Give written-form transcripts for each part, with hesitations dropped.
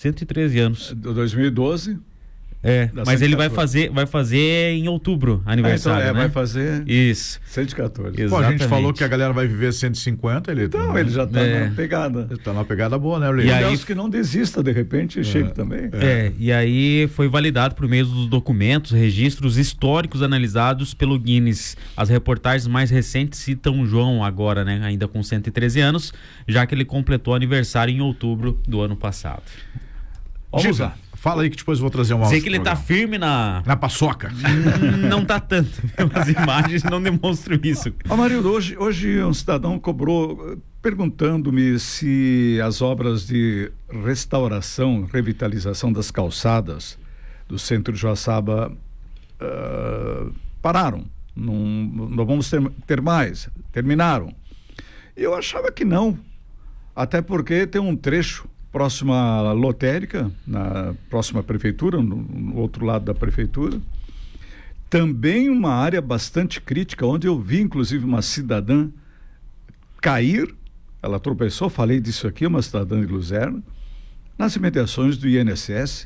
113 anos. 2012. Mas ele vai fazer em outubro aniversário, então, né? Vai fazer isso. 114. Pô, a gente falou que a galera vai viver 150, ele já tá na pegada. Ele tá na pegada boa, né, Luiz? E aí que não desista, de repente, chega também. E aí foi validado por meio dos documentos, registros históricos analisados pelo Guinness. As reportagens mais recentes citam João agora, né, ainda com 113 anos, já que ele completou aniversário em outubro do ano passado. Vamos lá. Fala aí que depois eu vou trazer uma Sei que ele tá firme na paçoca. Não tá tanto. As imagens não demonstram isso. Amarildo, hoje um cidadão cobrou perguntando-me se as obras de restauração, revitalização das calçadas do centro de Joaçaba pararam. Não vamos ter mais. Terminaram. E eu achava que não. Até porque tem um trecho próxima à lotérica, na próxima prefeitura, no outro lado da prefeitura. Também uma área bastante crítica, onde eu vi, inclusive, uma cidadã cair. Ela tropeçou, falei disso aqui, uma cidadã de Luzerna, nas imediações do INSS.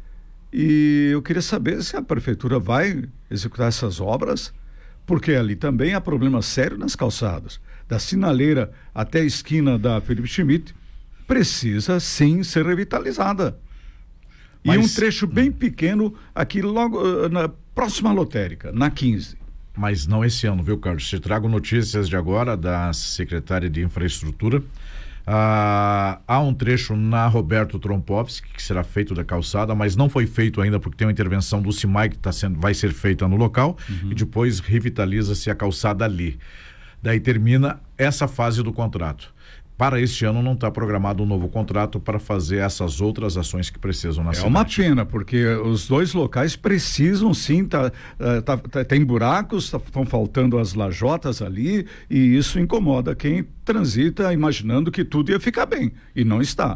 E eu queria saber se a prefeitura vai executar essas obras, porque ali também há problema sério nas calçadas. Da sinaleira até a esquina da Felipe Schmidt, precisa sim ser revitalizada. E um trecho bem pequeno aqui logo na próxima lotérica, na 15. Mas não esse ano, viu, Carlos? Te trago notícias de agora da secretária de Infraestrutura. Há um trecho na Roberto Trompovski que será feito da calçada, mas não foi feito ainda porque tem uma intervenção do CIMAI que vai ser feita no local e depois revitaliza-se a calçada ali. Daí termina essa fase do contrato. Para este ano não está programado um novo contrato para fazer essas outras ações que precisam na cidade. É uma pena, porque os dois locais precisam sim, tem buracos, estão faltando as lajotas ali, e isso incomoda quem transita imaginando que tudo ia ficar bem, e não está.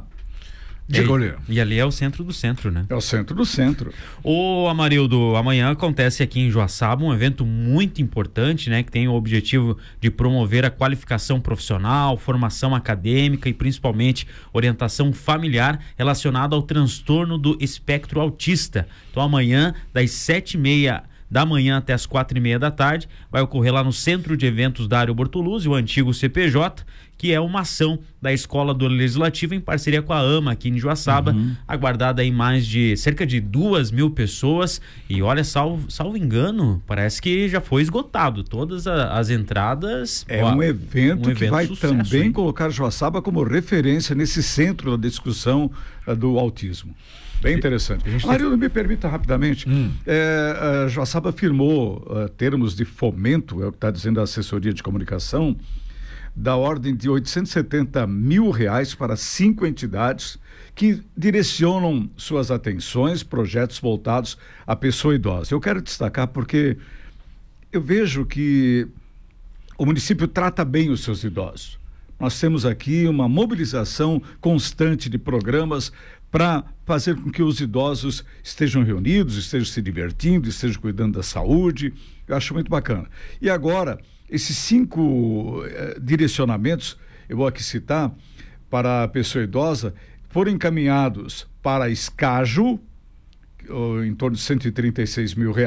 E ali é o centro do centro, né? É o centro do centro. Ô Amarildo, amanhã acontece aqui em Joaçaba um evento muito importante, né? Que tem o objetivo de promover a qualificação profissional, formação acadêmica e principalmente orientação familiar relacionada ao transtorno do espectro autista. Então amanhã, das 7h30 da manhã até as 4h30 da tarde, vai ocorrer lá no Centro de Eventos Dário Bortoluzzi, o antigo CPJ, que é uma ação da Escola do Legislativo em parceria com a AMA aqui em Joaçaba, aguardada em cerca de 2.000 pessoas, e olha, salvo engano, parece que já foi esgotado todas as entradas. Um evento que vai sucesso, também colocar Joaçaba como referência nesse centro da discussão do autismo. Bem interessante. Amarildo, me permita rapidamente. Joaçaba firmou termos de fomento, é o que está dizendo a assessoria de comunicação, da ordem de R$870 mil para 5 entidades que direcionam suas atenções, projetos voltados à pessoa idosa. Eu quero destacar porque eu vejo que o município trata bem os seus idosos. Nós temos aqui uma mobilização constante de programas para fazer com que os idosos estejam reunidos, estejam se divertindo, estejam cuidando da saúde. Eu acho muito bacana. E agora, esses 5 direcionamentos, eu vou aqui citar, para a pessoa idosa, foram encaminhados para a Escajo, em torno de R$136 mil,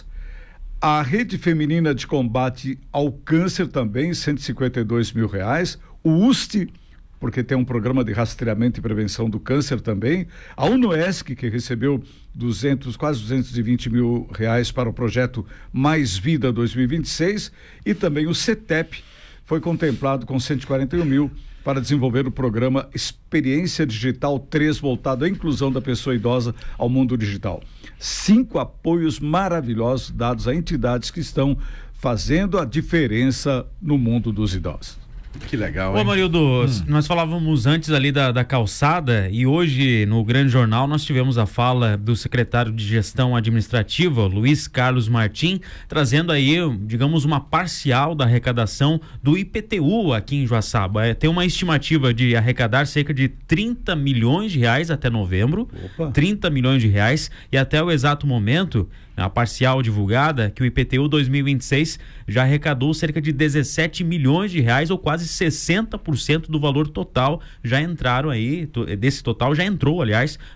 a Rede Feminina de Combate ao Câncer também, R$152 mil, o UST, porque tem um programa de rastreamento e prevenção do câncer também, a UNOESC, que recebeu quase R$220 mil para o projeto Mais Vida 2026, e também o CETEP foi contemplado com R$141 mil para desenvolver o programa Experiência Digital 3, voltado à inclusão da pessoa idosa ao mundo digital. 5 apoios maravilhosos dados a entidades que estão fazendo a diferença no mundo dos idosos. Que legal, hein? Ô, Amarildo, nós falávamos antes ali da calçada, e hoje no Grande Jornal nós tivemos a fala do secretário de Gestão Administrativa, Luiz Carlos Martim, trazendo aí, digamos, uma parcial da arrecadação do IPTU aqui em Joaçaba. Tem uma estimativa de arrecadar cerca de R$30 milhões até novembro. Opa. R$30 milhões, e até o exato momento, a parcial divulgada, que o IPTU 2026 já arrecadou cerca de R$17 milhões, ou quase 60% do valor total já entraram aí, desse total já entrou, aliás,